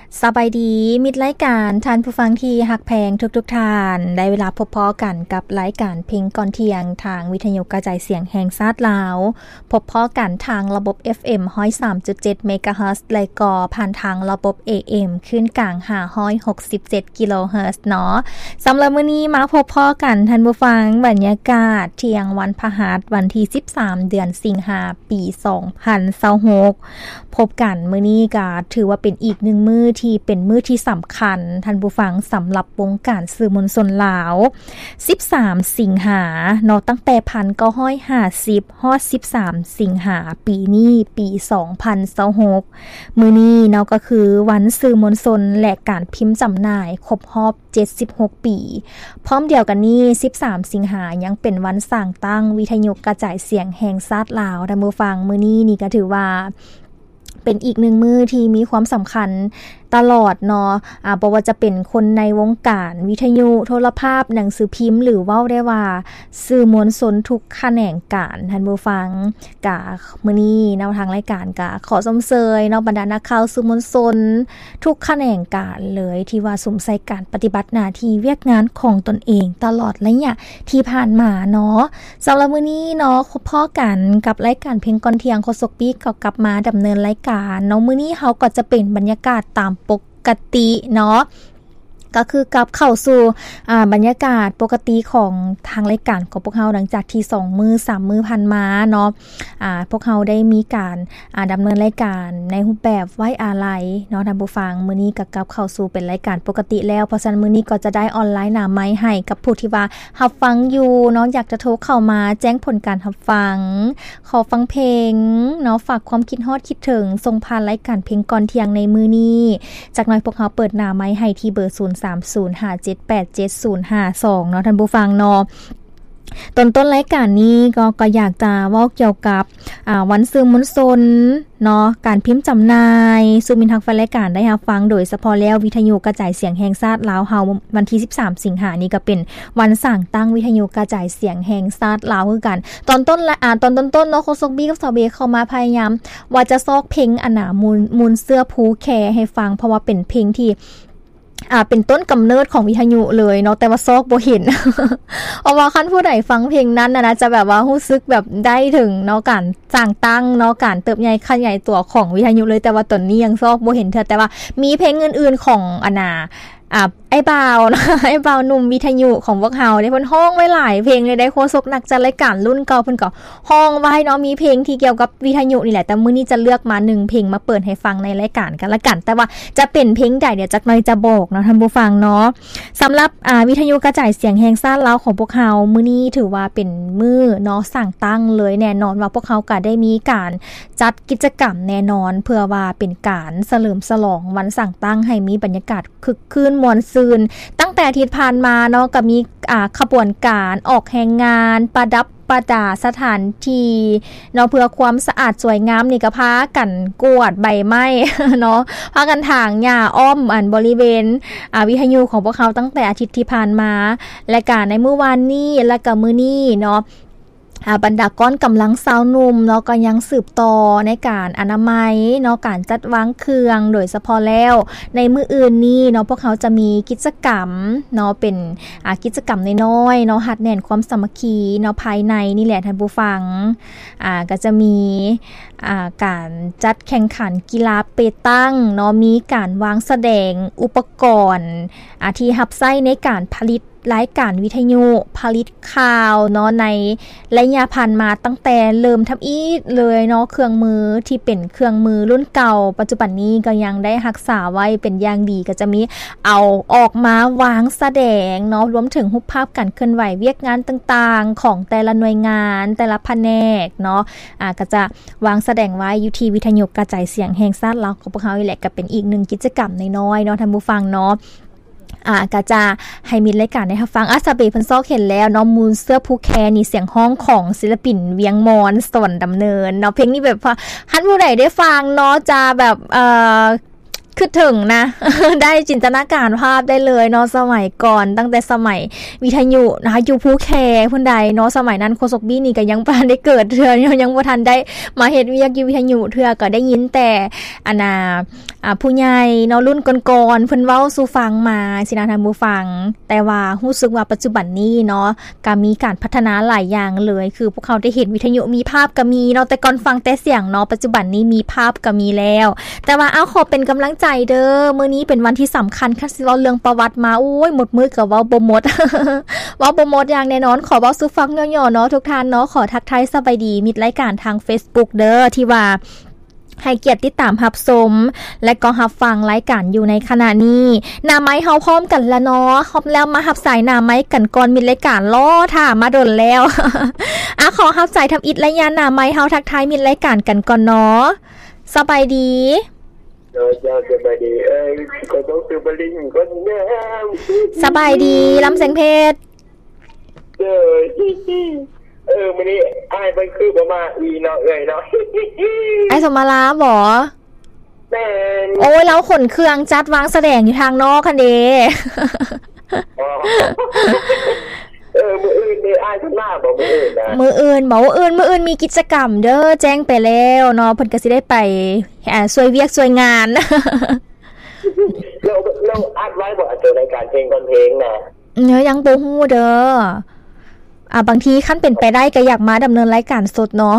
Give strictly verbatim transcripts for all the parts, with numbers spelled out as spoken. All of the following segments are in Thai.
สบายดีมิตรรายการท่านผู้ฟังที่ฮักแพงทุกๆทท่านได้เวลาพบพ้อกันกับรายการเพลงก่อนเที่ยงทางวิทยุกระจายเสียงแห่งชาติลาวพบพ้อกันทางระบบ เอฟ เอ็ม หนึ่งศูนย์สามจุดเจ็ด เมกะเฮิรตซ์และก็ผ่านทางระบบ เอ เอ็ม คลื่นกลางห้าร้อยหกสิบเจ็ดกิโลเฮิรตซ์เนาะสำหรับมื้อนี้มาพบพ้อกันท่านผู้ฟังบรรยากาศเที่ยงวันพฤหัสวันที่สิบสามเดือนสิงหาคมปีสองพันยี่สิบหกพบกันมื้อนี้ก็ถือว่าเป็นอีกหนึ่งมื้อที่เป็นมื้อที่สำคัญท่านผู้ฟังสำหรับวงการสื่อมวลชนลาวสิบสามสิงหาเนาะตั้งแต่หนึ่งพันเก้าร้อยห้าสิบฮอดสิบสามสิงหาปีนี้ปีสองพันยี่สิบหกมื้อนี้เนาะก็คือวันสื่อมวลชนและการพิมพ์จำหน่ายครบรอบเจ็ดสิบหกปีพร้อมเดียวกันนี้สิบสามสิงหายังเป็นวันสร้างตั้งวิทยุกระจายเสียงแห่งชาติลาวท่านผู้ฟังมื้อนี้นี่ก็ถือว่าเป็นอีกหนึ่งมื้อที่มีความสำคัญตลอดเนาะอ่าบ่ว่าจะเป็นคนในวงการวิทยุโทรภาพหนังสือพิมพ์หรือเว้าได้ว่าสื่อมวลชนทุกแขนงการท่านผู้ฟังกะมื้อนี้แนวทางรายการกะขอสมเสยเนาะบรรดานักข่าวสื่อมวลชนทุกแขนงการเลยที่ว่าสมใส่การปฏิบัติหน้าที่เวียกงานของตนเองตลอดระยะที่ผ่านมาเนาะสำหรับมื้อนี้เนาะพบพ้อกันกับรายการเพลงก่อนเที่ยงโคศกปีก็กลับมาดำเนินรายการเนาะมื้อนี้เฮาก็จะเป็นบรรยากาศตามปกติเนาะก็คือกลับเข้าสู่อ่าบรรยากาศปกติของทางรายการของพวกเราหลังจากที่สองมื้อสามมื้อผ่านมาเนาะอ่าพวกเราได้มีการอ่าดำเนินรายการในรูปแบบไว้อาลัยเนาะท่านผู้ฟังมื้อนี้ก็กลับเข้าสู่เป็นรายการปกติแล้วเพราะฉะนั้นมื้อนี้ก็จะได้ออนไลน์หน้าไมค์ให้กับผู้ที่ว่ารับฟังอยู่เนาะอยากจะโทรเข้ามาแจ้งผลการรับฟังขอฟังเพลงเนาะฝากความคิดฮอดคิดถึงส่งผ่านรายการเพลงก่อนเที่ยงในมื้อนี้จากนั้นพวกเราเปิดหน้าไมค์ให้ที่เบอร์ศูนย์ สาม ศูนย์ ห้า เจ็ด แปด เจ็ด ศูนย์ ห้า สองเนาะท่านผู้ฟังเนาะต้นต้นรายการนี้ก็ก็อยากจะเว้าเกี่ยวกับอ่าวันสื่อมวลชนเนาะการพิมพ์จำหน่ายสู่มินทางฟังรายการได้รับฟังโดยเฉพาะแล้ววิทยุกระจายเสียงแห่งชาติลาวเฮาวันที่สิบสามสิงหาคมนี้ก็เป็นวันสร้างตั้งวิทยุกระจายเสียงแห่งชาติลาวคือกันตอนต้นและอ่าตอนต้นๆเนาะโคซกบี้กับซอเบเข้ามาพยายามว่าจะซอกเพลงอันน่ะมูลมูลเสื้อผูแคให้ฟังเพราะว่าเป็นเพลงที่อ่าเป็นต้นกำเนิดของวิทยุเลยเนาะแต่ว่าซอกบ่เห็น เอาว่าคันผู้ใดฟังเพลงนั้นนะนะจะแบบว่ารู้สึกแบบได้ถึงเนาะการสร้างตั้งเนาะการเติบใหญ่ขยายตัวของวิทยุเลยแต่ว่าตอนนี้ยังซอกบ่เห็นเธอแต่ว่ามีเพลงอื่นๆของอนาอ่าไอ้บ่าวนะไอ้บ่าวหนุ่มวิทยุของพวกเฮาได้เพิ่นฮ้องไว้หลายเพลงเลยได้โฆษกนักจัดรายการรุ่นเก่าเพิ่นก็ฮ้องไว้เนาะมีเพลงที่เกี่ยวกับวิทยุนี่แหละแต่มื้อนี้จะเลือกมาหนึ่งเพลงมาเปิดให้ฟังในรายการกันละกันแต่ว่าจะเป็นเพลงใดเดี๋ยวจักหน่อยจะบอกเนาะท่านผู้ฟังเนาะสำหรับอ่าวิทยุกระจายเสียงแห่งชาติลาวของพวกเฮามื้อนี้ถือว่าเป็นมื้อเนาะสร้างตั้งเลยแน่นอนว่าพวกเฮาก็ได้มีการจัดกิจกรรมแน่นอนเพื่อว่าเป็นการเฉลิมฉลองวันสร้างตั้งให้มีบรรยากาศคึกคืนม่วนซื่นตั้งแต่อาทิตย์ผ่านมาเนาะก็มีอ่าขบวนการออกแห่งงานประดับประดาสถานที่เนาะเพื่อความสะอาดสวยงามนี่ก็พากันกวาดใบไม้เนาะพากันถางหญ้าอ้อมอันบริเวณอ่าวิทยุของพวกเขาตั้งแต่อาทิตย์ที่ผ่านมาและการในเมื่อวานนี้และก็มื้อนี้เนาะอ่าบรรดาก้อนกำลังสาวหนุ่มเนาะก็ยังสืบต่อในการอนามัยเนาะการจัดวางเครื่องโดยเฉพาะแล้วในมื้ออื่นนี้เนาะพวกเขาจะมีกิจกรรมเนาะเป็นอ่ากิจกรรมน้อยๆเนาะหัดแน่นความสามัคคีเนาะภายในนี่แหละท่านผู้ฟังอ่าก็จะมีอ่าการจัดแข่งขันกีฬาเปตังเนาะมีการวางแสดงอุปกรณ์อ่าที่รับใช้ในการผลิตรายการวิทยุผลิตข่าวเนาะในระยะผ่านมาตั้งแต่เริ่มทำอีกเลยเนาะเครื่องมือที่เป็นเครื่องมือรุ่นเก่าปัจจุบันนี้ก็ยังได้รักษาไว้เป็นอย่างดีก็จะมีเอาออกมาวางแสดงเนาะรวมถึงรูปภาพการเคลื่อนไหวเวียกงานต่างๆของแต่ละหน่วยงานแต่ละแผนกเนาะอ่าก็จะวางแสดงไว้อยู่ที่วิทยุกระจายเสียงแห่งชาติลาวของพวกเขาอีแหละก็เป็นอีกหนึ่งกิจกรรมน้อยๆเนาะท่านผู้ฟังเนาะอ่าก็จะให้มีรายการได้รับฟังอาซาเบเพิ่นซอกเห็นแล้วเนาะมูลเสื้อผู้แคนี่เสียงห้องของศิลปินเวียงมอนสวนดำเนินเนาะเพลงนี้แบบว่าท่านผู้ใดได้ฟังเนาะจะแบบเอ่อ คือถึงนะ ได้จินตนาการภาพได้เลยเนาะสมัยก่อนตั้งแต่สมัยวิทยุนะคะอยู่ภูแคพุ่นใดเนาะสมัยนั้นโคศกบี้นี่ก็ยังบ่ทันได้เกิดเทื่อยังบ่ทันได้มาเฮ็ดเวียกอยู่วิทยุเทื่อก็ได้ยินแต่อันน่ะอ่าผู้ใหญ่เนาะรุ่นก่อนๆเพิ่นเว้าสู่ฟังมาสินะท่านผู้ฟังแต่ว่ารู้สึกว่าปัจจุบันนี้เนาะก็มีการพัฒนาหลายอย่างเลยคือพวกเขาได้เห็นวิทยุมีภาพก็มีเนาะแต่ก่อนฟังแต่เสียงเนาะปัจจุบันนี้มีภาพก็มีแล้วแต่ว่าเอาขอเป็นกำลังใจเด้อมื้อนี้เป็นวันที่สำคัญคันสิเว้าเรื่องประวัติมาโอ้ยหมดมื้อก็เว้าบ่หมด เว้าบ่หมดอย่างแน่นอนขอเว้าสู่ฟังย่อๆเนาะทุกท่านเนาะขอทักทายสบายดีมิตรรายการทาง Facebook เด้อที่ว่าให้เกียรติติดตามรับชมและก็รับฟังรายการอยู่ในขณะนี้หน้าไม้เฮาพร้อมกันแล้วเนาะพร้อมแล้วมารับสายหน้าไม้กันก่อนมีรายการล้อท่ามาดนแล้ว อ่ะขอรับสายทำอิฐระยะหน้าไม้เฮาทักทายมีรายการกันก่อนเนาะสบายดีเออจะสบายดีเอ้ยก็ต้องซื้อบลิงก่อนแน่สบายดีลำแสงเพชรเออเออมื้อนี้อ้ายมันคือบ่มาอีเนาะเอ้ยเนาะไอ้สมมาลาบ่แม่นโอ้ยเราขนเครื่องจัดวางแสดงอยู่ทางนอกคั่นเด้เออมื้ออื่นนี่อ้ายสิมาบ่มื้ออื่นนะมื้ออื่นบ่ว่าอื่นมื้ออื่นมีกิจกรรมเด้อแจ้งไปแล้วเนาะเพิ่นก็สิได้ไปอ่าช่วยเวียกช่วยงานเราเราอัดไว้บ่อัดรายการเพลงก่อนเพลงน่ะเนาะยังบ่ฮู้เด้ออ่าบางทีคันเป็นไปได้ก็อยากมาดำเนินรายการสดเนาะ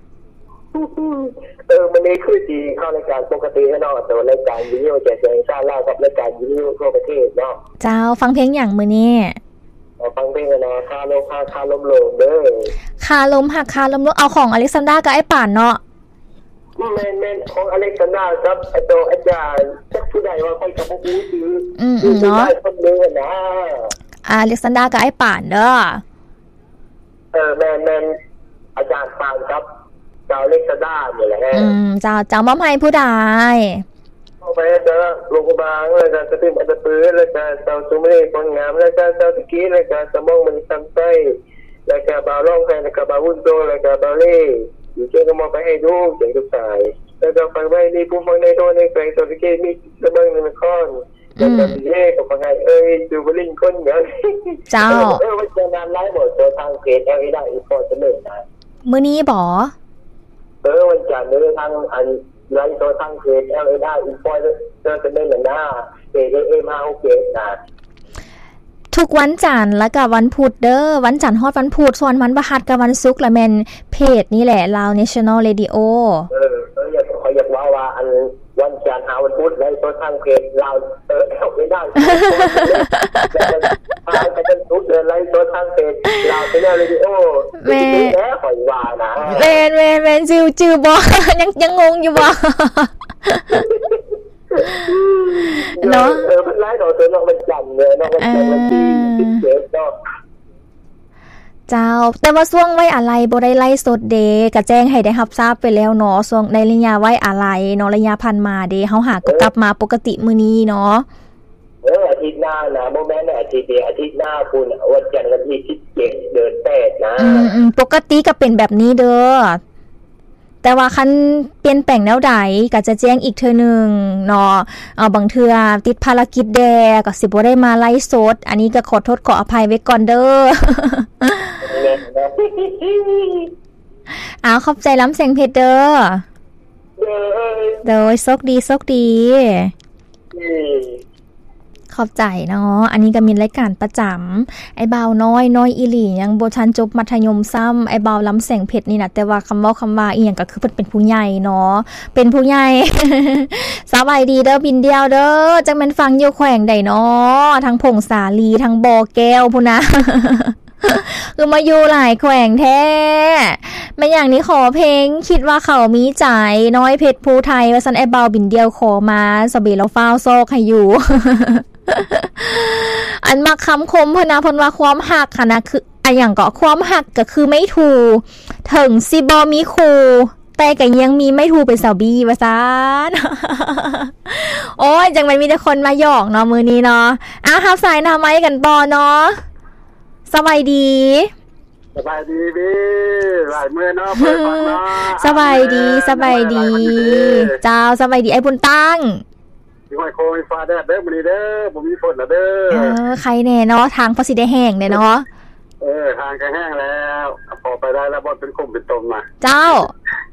เออมันนี้คือสิเข้ารายการปกติเนาะแต่รายการวิทยุแจ้งแจ้งชาติลาวกับรายการวิทยุทั่วประเทศเนาะเจ้าฟังเพลงหยังมื้อนี้ฟังเพลงนะคาลมคาคาลมโลงเด้อคาลมหักคาลมโลงเอาของอเล็กซานดรากับไอ้ป่านเนาะแม่นๆของอเล็กซานดราครับไอ้โตอาจารย์จักผู้ใดว่าค่อยจะบ่รู้ชื่ออืมๆเนาะคนเด้อนะอเล็กซานดรากับไอ้ป่านเด้อเออแม่นๆอาจารย์ป่านครับเจ้าอเล็กซานดรานี่แหละอืมเจ้าเจ้ามอบให้ผู้ใดเอาไปเด้อลงบางแล้วก็สติมันจะปื้อแล้วก็เจ้าสุมรีคนงามแล้วก็เจ้าตะกี้แล้วก็สมองมันซ้ำใต้แล้วก็บ่าวร้องให้แล้วก็บ่าววุ่นโตแล้วก็บ่าวเล่อยู่เจ้าก็มองไปให้ดูเสียงทุกสายแล้วก็ฟังไว้นี่ผู้ฟังในโทนในแสงตะกี้มีสมองในนครแล้วก็เย่ก็ฟังให้เอ้ยดูบลิงคนเดียวเจ้าเออว่าจะงานไลฟ์หมดตัวทางเพจ แอล เอ ได้อีกพอจะเลิกนะมื้อนี้บ่เออวันจันทร์เด้อทางอันไลฟ์ตัวทางเพจ แอล เอ ได้อีกพอจะจะเลิกแล้วนะเพจ เอ มา โอเคนะทุกวันจันทร์แล้วก็วันพุธเด้อวันจันทร์ฮอดวันพุธส่วนวันพฤหัสกับวันศุกร์ละแม่นเพจนี่แหละ Lao National Radio เออเอออยากขออยากว่าว่าอันวันจันทร์หาวันพุธไลฟ์ตัวทางเพจ Lao เออเอาไม่ได้ทางกันทุกเดือนไลฟ์ตัวทางเพจ Lao National Radio แม่แล้วขอว่านะแม่ๆๆจื้อๆบ่ยังยังงงอยู่บ่เนาะเออเพิ่นไลฟ์ดอกตัวน้องวันจันทร์เนี่ยน้องวันจันทร์วันที่สิบเจ็ดเนาะเจ้าแต่ว่าช่วงไว้อะไรบ่ได้ไลฟ์สดเด้ก็แจ้งให้ได้รับทราบไปแล้วเนาะช่วงในระยะไว้อะไรเนาะระยะผ่านมาเด้เฮาหาก็กลับมาปกติมื้อนี้เนาะเอออาทิตย์หน้านะบ่แม่นอาทิตย์เดียวอาทิตย์หน้าพุ่นวันจันทร์วันที่สิบเจ็ดเดือนแปดนะอืมๆปกติก็เป็นแบบนี้เด้อแต่ว่าคันเปลี่ยนแปลงแนวใดก็จะแจ้งอีกเทื่อนึงเนาะเอาบางเทื่อติดภารกิจแดก็สิบ่ได้มาไลฟ์สดอันนี้ก็ขอโทษขออภัยไว้ก่อนเด้ออ้าวขอบใจล้ำแสงเพชรเด้อเด้อโชคดีโชคดีขอบใจเนาะอันนี้ก็มีรายการประจำไอ้บ่าวน้อยน้อยอีหลียังบ่ทันจบมัธยมซ้ำไอ้บ่าวล้ำแสงเพชรนี่น่ะแต่ว่าคำเว้าคำว่าอีหยังก็คือเพิ่นเป็นผู้ใหญ่เนาะเป็นผู้ใหญ่ สบายดีเด้อบินเดียวเด้อจังแม่นฟังอยู่แขวงใดเนาะทั้งพงสาลีทั้งบ่อแก้วพุ่นนะ คือมาอยู่หลายแขวงแท้แม่อย่างนี้ขอเพลงคิดว่าเขามีใจน้อยเพชรภูไทยว่าซั่นไอ้บ่าวบินเดียวขอมาสเบเราฟ้าวซอกให้อยู่ อันมาคำคมพนะพนว่าความหักค่ะนะคืออะอย่างก็ความหักก็คือไม่ถูกถึงสิบ่มีคู่แต่ก็ยังมีไม่ถูกเป็นสาวบีว่าซานโอ้ยจังมันมีแต่คนมาหยอกเนาะมื้อนี้เนาะอ้าวรับสายหน้าไม้กันบ่เนาะสบายดีสบายดีพี่หลายมื้อเนาะเพิ่นฟังเนาะสบายดีสบายดีเจ้าสบายดีไอ้บุญตั้งมีห้อยโคมีฟ้าแดดเด้อมื้อนี้เด้อบ่มีฝนละเด้อเออใครแน่เนาะทางพอสิได้แห้งเด้เนาะเออทางก็แห้งแล้วพอไปได้แล้วบ่เป็นคุ่มเป็นตมมาเจ้า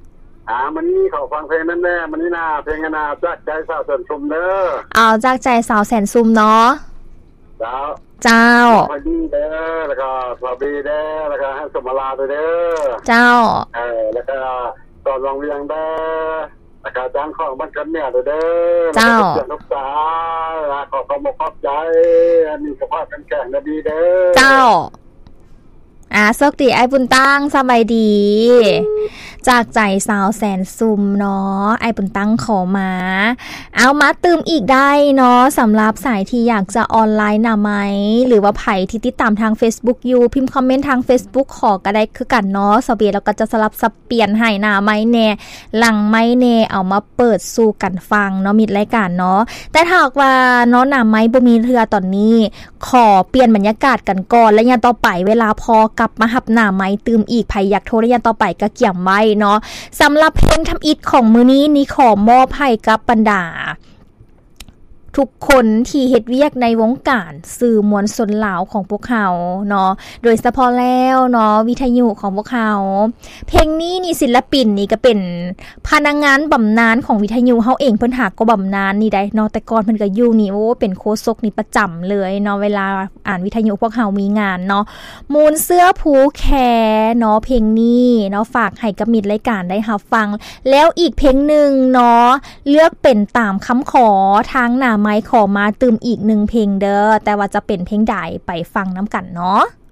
อ่ามันนี่เขาฟังเพลงนั่นแน่มันนี่นาเพลงนาจากใจสาวแสนซุ่มเด้อเอาจากใจสาวแสนซุ่มเนาะเจ้าเจ้าพอดีเด้อแล้วก็พอบีเด้อแล้วก็ให้สมราเด้อเจ้าเออแล้วก็ตอนรองเรียงเด้อแล้วก็จ้างของบ้านกันเนี่ยเด้อเจ้าเจ้าลูกสาวขอขอบขอบใจมีสภาพกันแข็งดีเด้อเจ้าอ่าโชคดีไอ้บุญตั้งสบายดีจากใจสาวแสนซุ่มเนาะไอ้บุญตั้งขอมาเอามาตื่มอีกได้เนาะสำหรับสายที่อยากจะออนไลน์น่ะไหมหรือว่าไผที่ติดตามทาง Facebook อยู่พิมพ์คอมเมนต์ทาง Facebook ขอก็ได้คือกันเนาะสเบียแล้วก็จะสลับสับเปลี่ยนให้หน้าไม้แน่หลังไม้แน่เอามาเปิดสู่กันฟังเนาะมิดรายการเนาะแต่ถ้าหากว่าเนาะหน้าไม้บ่มีเรือตอนนี้ขอเปลี่ยนบรรยากาศกันก่อนแล้วอย่างต่อไปเวลาพอกลับมาหับหน้าไม้ตื่มอีกไผอยากโทรระยะต่อไปก็เกี่ยมไว้เนาะสำหรับเพลงทำอิฐของมื้อนี้นี่ขอมอบให้กับบรรดาทุกคนที่เฮ็ดเวียกในวงการสื่อมวลชนลาวของพวกเขาเนาะโดยเฉพาะแล้วเนาะวิทยุของพวกเขาเพลงนี้นี่ศิลปินนี่ก็เป็นพนักงานบำนาญของวิทยุเฮาเองเพิ่นหากก็บำนาญนี่ได้เนาะแต่ก่อนเพิ่นก็อยู่นี่โอ้เป็นโฆษกนี่ประจำเลยเนาะเวลาอ่านวิทยุพวกเฮามีงานเนาะมูลเสื้อผูแคเนาะเพลงนี้เนาะฝากให้กับมิตรรายการได้รับฟังแล้วอีกเพลงนึงเนาะเลือกเป็นตามคำขอทางหน้าไม้ขอมาตื่มอีกหนึ่งเพลงเด้อแต่ว่าจะเป็นเพลงใดไปฟังน้ำกันเนาะ